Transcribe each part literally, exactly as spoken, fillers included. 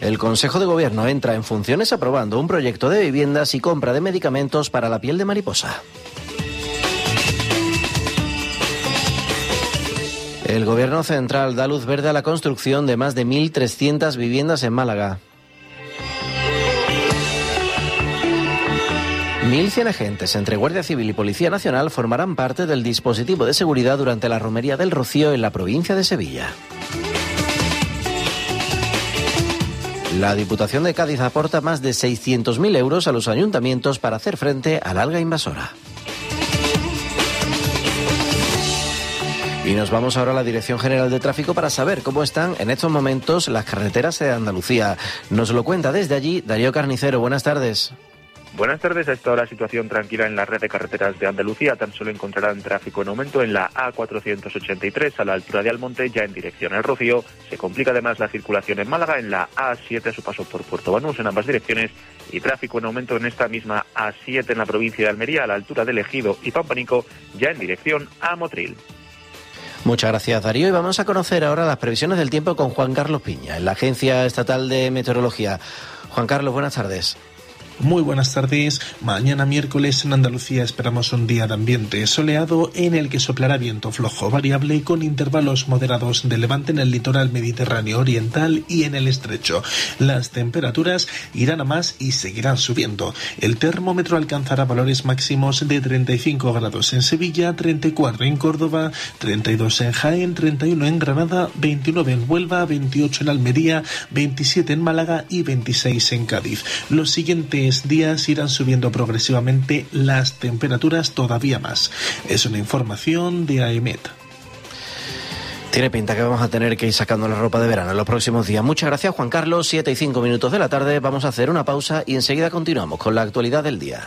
El Consejo de Gobierno entra en funciones aprobando un proyecto de viviendas y compra de medicamentos para la piel de mariposa. El Gobierno central da luz verde a la construcción de más de mil trescientas viviendas en Málaga. mil cien agentes entre Guardia Civil y Policía Nacional formarán parte del dispositivo de seguridad durante la Romería del Rocío en la provincia de Sevilla. La Diputación de Cádiz aporta más de seiscientos mil euros a los ayuntamientos para hacer frente al alga invasora. Y nos vamos ahora a la Dirección General de Tráfico para saber cómo están en estos momentos las carreteras de Andalucía. Nos lo cuenta desde allí Darío Carnicero. Buenas tardes. Buenas tardes. A esta hora situación tranquila en la red de carreteras de Andalucía. Tan solo encontrarán tráfico en aumento en la A cuatrocientos ochenta y tres a la altura de Almonte, ya en dirección al Rocío. Se complica además la circulación en Málaga en la A siete a su paso por Puerto Banús en ambas direcciones, y tráfico en aumento en esta misma A siete en la provincia de Almería a la altura de Ejido y Pampanico, ya en dirección a Motril. Muchas gracias, Darío. Y vamos a conocer ahora las previsiones del tiempo con Juan Carlos Piña, en la Agencia Estatal de Meteorología. Juan Carlos, buenas tardes. Muy buenas tardes. Mañana miércoles en Andalucía esperamos un día de ambiente soleado en el que soplará viento flojo variable con intervalos moderados de levante en el litoral mediterráneo oriental y en el estrecho. Las temperaturas irán a más y seguirán subiendo. El termómetro alcanzará valores máximos de treinta y cinco grados en Sevilla, treinta y cuatro en Córdoba, treinta y dos en Jaén, treinta y uno en Granada, veintinueve en Huelva, veintiocho en Almería, veintisiete en Málaga y veintiséis en Cádiz. Los siguientes días irán subiendo progresivamente las temperaturas todavía más. Es una información de AEMET. Tiene pinta que vamos a tener que ir sacando la ropa de verano en los próximos días. Muchas gracias, Juan Carlos. Siete y cinco minutos de la tarde. Vamos a hacer una pausa y enseguida continuamos con la actualidad del día.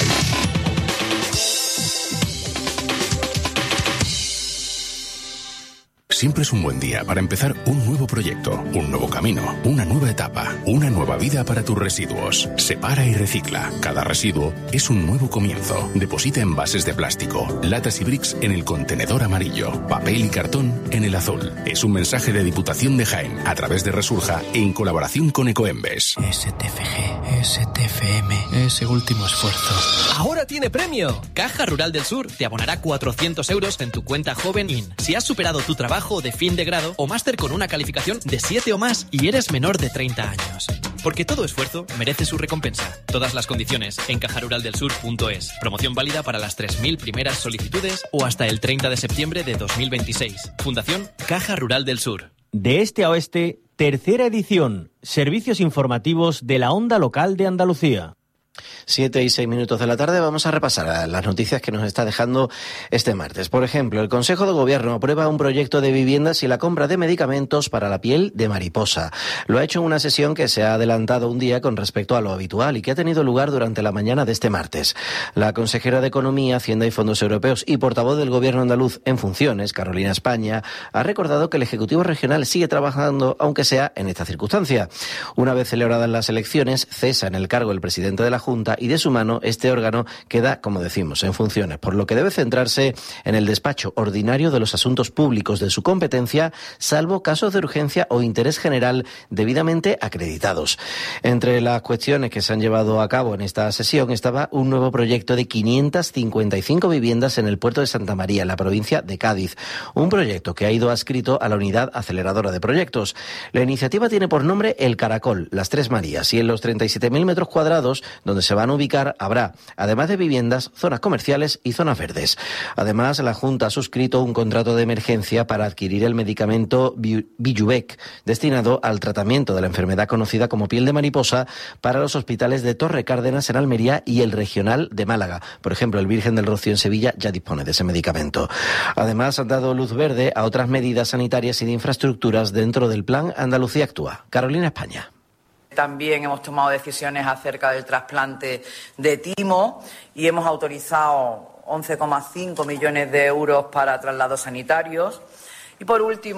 Siempre es un buen día para empezar un nuevo proyecto, un nuevo camino, una nueva etapa, una nueva vida para tus residuos. Separa y recicla. Cada residuo es un nuevo comienzo. Deposita envases de plástico, latas y bricks en el contenedor amarillo, papel y cartón en el azul. Es un mensaje de Diputación de Jaén a través de Resurja en colaboración con Ecoembes. S T F G, S T F M, ese último esfuerzo. ¡Ahora tiene premio! Caja Rural del Sur te abonará cuatrocientos euros en tu cuenta Joven In. Si has superado tu trabajo de fin de grado o máster con una calificación de siete o más y eres menor de treinta años. Porque todo esfuerzo merece su recompensa. Todas las condiciones en caja rural del sur punto es. Promoción válida para las tres mil primeras solicitudes o hasta el treinta de septiembre de dos mil veintiséis. Fundación Caja Rural del Sur. De este a oeste, tercera edición. Servicios informativos de la onda local de Andalucía. Siete y seis minutos de la tarde vamos a repasar las noticias que nos está dejando este martes. Por ejemplo, el Consejo de Gobierno aprueba un proyecto de viviendas y la compra de medicamentos para la piel de mariposa. Lo ha hecho en una sesión que se ha adelantado un día con respecto a lo habitual y que ha tenido lugar durante la mañana de este martes. La consejera de Economía, Hacienda y Fondos Europeos y portavoz del Gobierno andaluz en funciones, Carolina España, ha recordado que el Ejecutivo Regional sigue trabajando, aunque sea en esta circunstancia. Una vez celebradas las elecciones, cesa en el cargo el presidente de la Junta y de su mano este órgano queda, como decimos, en funciones, por lo que debe centrarse en el despacho ordinario de los asuntos públicos de su competencia, salvo casos de urgencia o interés general debidamente acreditados. Entre las cuestiones que se han llevado a cabo en esta sesión estaba un nuevo proyecto de quinientas cincuenta y cinco viviendas en el puerto de Santa María, en la provincia de Cádiz. Un proyecto que ha ido adscrito a la unidad aceleradora de proyectos. La iniciativa tiene por nombre El Caracol, las Tres Marías, y en los treinta y siete mil metros cuadrados donde se van a ubicar habrá, además de viviendas, zonas comerciales y zonas verdes. Además, la Junta ha suscrito un contrato de emergencia para adquirir el medicamento Bijubec, destinado al tratamiento de la enfermedad conocida como piel de mariposa para los hospitales de Torre Cárdenas en Almería y el Regional de Málaga. Por ejemplo, el Virgen del Rocío en Sevilla ya dispone de ese medicamento. Además, han dado luz verde a otras medidas sanitarias y de infraestructuras dentro del Plan Andalucía Actúa. Carolina España. También hemos tomado decisiones acerca del trasplante de timo y hemos autorizado once coma cinco millones de euros para traslados sanitarios. Y por último,